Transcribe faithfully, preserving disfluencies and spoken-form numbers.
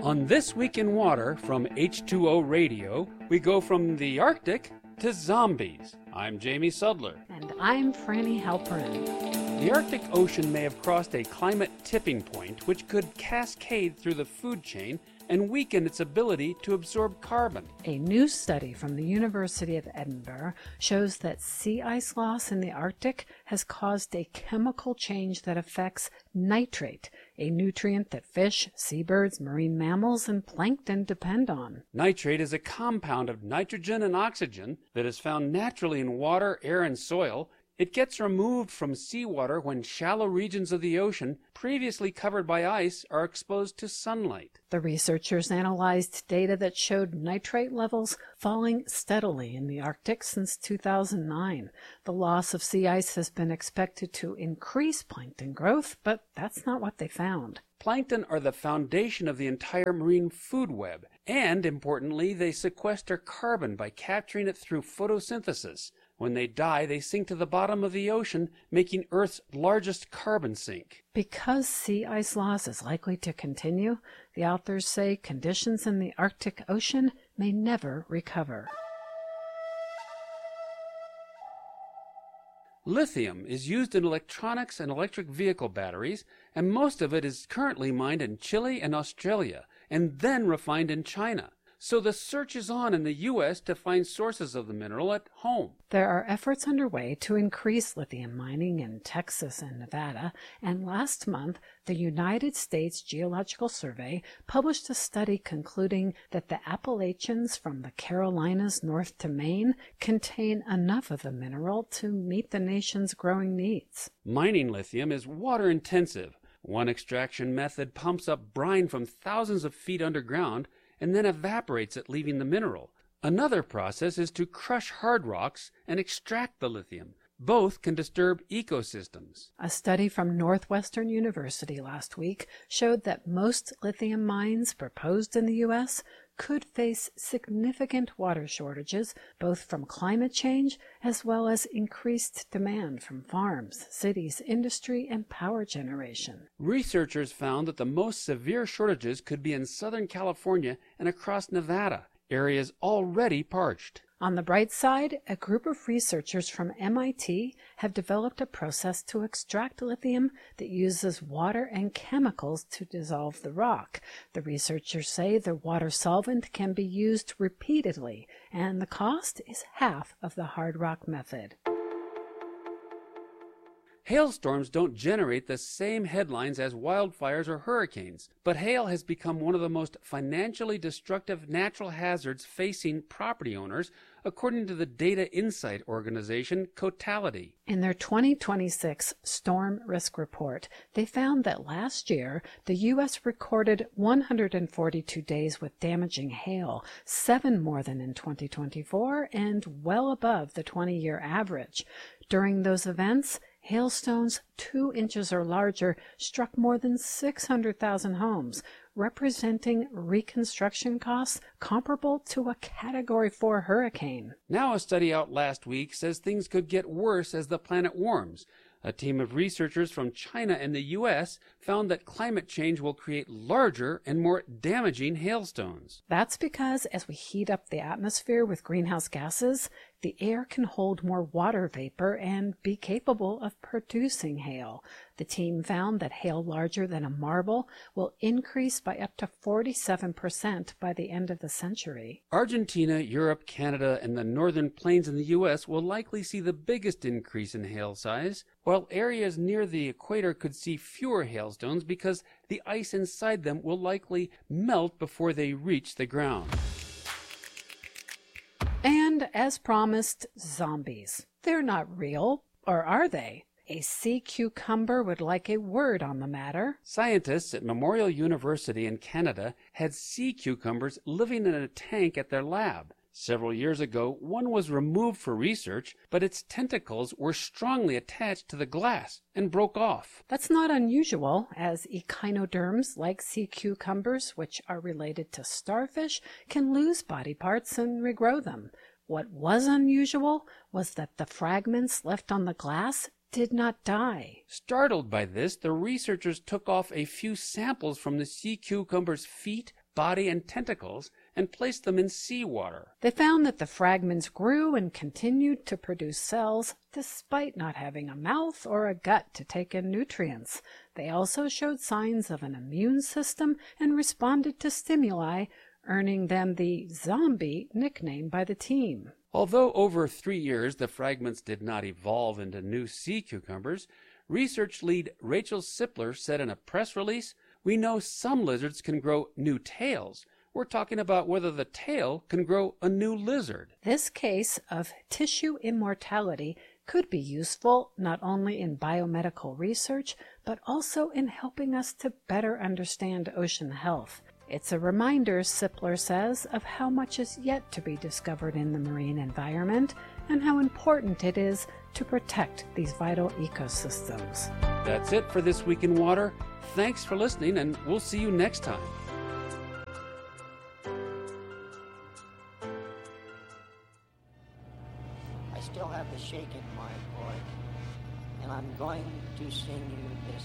On This Week in Water from H two O Radio, we go from the Arctic to zombies. I'm Jamie Sudler. And I'm Franny Halperin. The Arctic Ocean may have crossed a climate tipping point which could cascade through the food chain and weaken its ability to absorb carbon. A new study from the University of Edinburgh shows that sea ice loss in the Arctic has caused a chemical change that affects nitrate, a nutrient that fish, seabirds, marine mammals, and plankton depend on. Nitrate is a compound of nitrogen and oxygen that is found naturally in water, air, and soil. It gets removed from seawater when shallow regions of the ocean, previously covered by ice, are exposed to sunlight. The researchers analyzed data that showed nitrate levels falling steadily in the Arctic since two thousand nine. The loss of sea ice has been expected to increase plankton growth, but that's not what they found. Plankton are the foundation of the entire marine food web, and, importantly, they sequester carbon by capturing it through photosynthesis. When they die, they sink to the bottom of the ocean, making Earth's largest carbon sink. Because sea ice loss is likely to continue, the authors say conditions in the Arctic Ocean may never recover. Lithium is used in electronics and electric vehicle batteries, and most of it is currently mined in Chile and Australia, and then refined in China. So the search is on in the U S to find sources of the mineral at home. There are efforts underway to increase lithium mining in Texas and Nevada, and last month, the United States Geological Survey published a study concluding that the Appalachians from the Carolinas north to Maine contain enough of the mineral to meet the nation's growing needs. Mining lithium is water intensive. One extraction method pumps up brine from thousands of feet underground and then evaporates it, leaving the mineral. Another process is to crush hard rocks and extract the lithium. Both can disturb ecosystems. A study from Northwestern University last week showed that most lithium mines proposed in the U S could face significant water shortages, both from climate change as well as increased demand from farms, cities, industry, and power generation. Researchers found that the most severe shortages could be in Southern California and across Nevada, areas already parched. On the bright side, a group of researchers from M I T have developed a process to extract lithium that uses water and chemicals to dissolve the rock. The researchers say the water solvent can be used repeatedly, and the cost is half of the hard rock method. Hailstorms don't generate the same headlines as wildfires or hurricanes, but hail has become one of the most financially destructive natural hazards facing property owners, according to the data insight organization Cotality. In their twenty twenty-six Storm Risk Report, they found that last year the U S recorded one hundred forty-two days with damaging hail, seven more than in twenty twenty-four and well above the twenty-year average. During those events, hailstones two inches or larger struck more than six hundred thousand homes, representing reconstruction costs comparable to a Category four hurricane. Now a study out last week says things could get worse as the planet warms. A team of researchers from China and the U S found that climate change will create larger and more damaging hailstones. That's because as we heat up the atmosphere with greenhouse gases, the air can hold more water vapor and be capable of producing hail. The team found that hail larger than a marble will increase by up to forty-seven percent by the end of the century. Argentina, Europe, Canada, and the northern plains in the U S will likely see the biggest increase in hail size, while areas near the equator could see fewer hailstones because the ice inside them will likely melt before they reach the ground. And as promised, zombies. They're not real, or are they? A sea cucumber would like a word on the matter. Scientists at Memorial University in Canada had sea cucumbers living in a tank at their lab. Several years ago, one was removed for research, but its tentacles were strongly attached to the glass and broke off. That's not unusual, as echinoderms like sea cucumbers, which are related to starfish, can lose body parts and regrow them. What was unusual was that the fragments left on the glass did not die. Startled by this, the researchers took off a few samples from the sea cucumber's feet, body and tentacles and placed them in seawater. They found that the fragments grew and continued to produce cells despite not having a mouth or a gut to take in nutrients. They also showed signs of an immune system and responded to stimuli, earning them the zombie nickname by the team. Although over three years the fragments did not evolve into new sea cucumbers, research lead Rachel Sipler said in a press release, "We know some lizards can grow new tails. We're talking about whether the tail can grow a new lizard." This case of tissue immortality could be useful not only in biomedical research, but also in helping us to better understand ocean health. It's a reminder, Sipler says, of how much is yet to be discovered in the marine environment and how important it is to protect these vital ecosystems. That's it for This Week in Water. Thanks for listening, and we'll see you next time. I still have the shake in my voice, and I'm going to sing you this